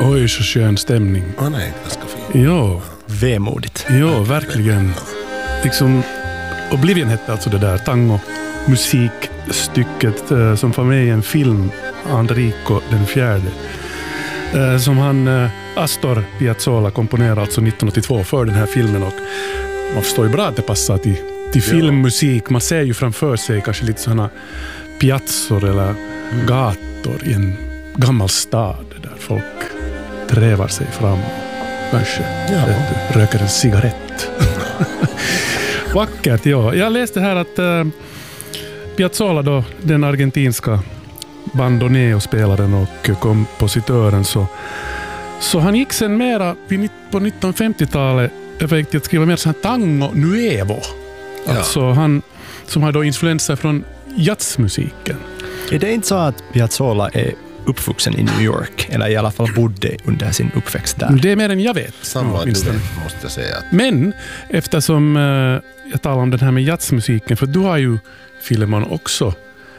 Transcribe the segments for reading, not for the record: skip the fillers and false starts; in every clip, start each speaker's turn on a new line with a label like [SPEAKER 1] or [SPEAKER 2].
[SPEAKER 1] Oj, så skön stämning.
[SPEAKER 2] Nej, ganska fin.
[SPEAKER 1] Ja.
[SPEAKER 3] Vemodigt.
[SPEAKER 1] Ja, verkligen. Liksom, Oblivion hette alltså det där tango-musikstycket som var med i en film, Enrico den fjärde, som Astor Piazzolla komponerade alltså 1982 för den här filmen, och man förstår ju bra att det passar till filmmusik. Man ser ju framför sig kanske lite sådana piazzor eller gator i en gammal stad där folk trävar sig fram och kanske röker en cigarett. Vackert, ja. Jag läste här att Piazzolla då, den argentinska bandoneospelaren och kompositören, så han gick sen mera på 1950-talet över till att skriva mer sån här tango nuevo. Alltså han som har då influenser från jazzmusiken.
[SPEAKER 3] Är det inte så att Piazzolla är uppvuxen i New York, eller i alla fall bodde under sin uppväxt där?
[SPEAKER 1] Det är mer än jag vet.
[SPEAKER 2] Samma måste jag säga.
[SPEAKER 1] Men eftersom jag talar om den här med jazzmusiken, för du har ju, Filemon, också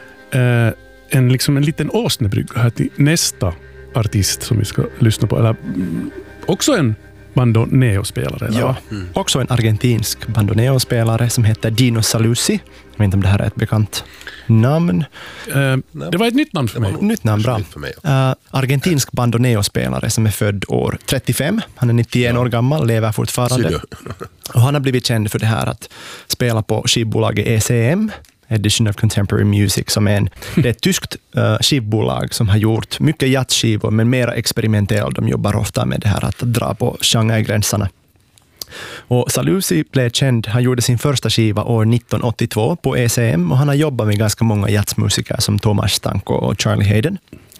[SPEAKER 1] en liten åsnebrygga här till nästa artist som vi ska lyssna på, eller också en bandoneospelare.
[SPEAKER 3] Ja, också en argentinsk bandoneospelare som heter Dino Saluzzi. Jag vet inte om det här är ett bekant namn.
[SPEAKER 1] Det var ett nytt namn för mig.
[SPEAKER 3] Nytt namn, bra. Argentinsk bandoneospelare som är född år 35. Han är 91 år gammal, lever fortfarande. Och han har blivit känd för det här att spela på skivbolaget ECM, Edition of Contemporary Music, som är det är ett tyskt skivbolag som har gjort mycket jazzskivor, men mera experimentell. De jobbar ofta med det här att dra på genregränserna. Och Saluzzi blev känd, han gjorde sin första skiva år 1982 på ECM, och han har jobbat med ganska många jazzmusiker som Thomas Stanko och Charlie Hayden.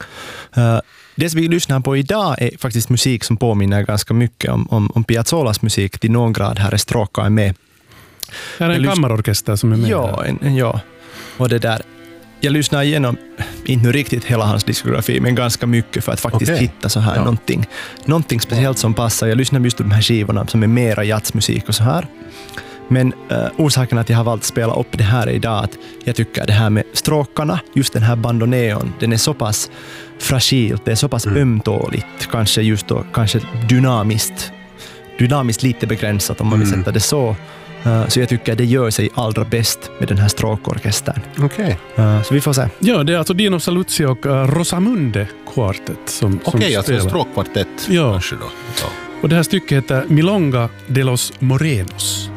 [SPEAKER 3] Det som vi lyssnar på idag är faktiskt musik som påminner ganska mycket om Piazzolas musik till någon grad. Här är Strokka med.
[SPEAKER 1] Här är en kammarorkester som är med.
[SPEAKER 3] Ja. Och det där, jag lyssnar igenom, inte riktigt hela hans diskografi, men ganska mycket för att faktiskt hitta så här någonting speciellt som passar. Jag lyssnar just på de här skivorna som är mera jazzmusik och så här. Men orsaken att jag har valt att spela upp det här idag, att jag tycker det här med stråkarna, just den här bandoneon, den är så pass fragilt, det är så pass ömtåligt, kanske just då, kanske dynamiskt lite begränsat om man vill sätta det så. Så jag tycker det gör sig allra bäst med den här stråkorkestern.
[SPEAKER 2] Okej.
[SPEAKER 3] Så vi får se.
[SPEAKER 1] Ja, det är alltså Dino Saluzzi och Rosamunde Quartet som
[SPEAKER 2] Okej, alltså
[SPEAKER 1] spelar.
[SPEAKER 2] stråkkvartett kanske då. Ja.
[SPEAKER 1] Och det här stycket heter Milonga de los Morenos.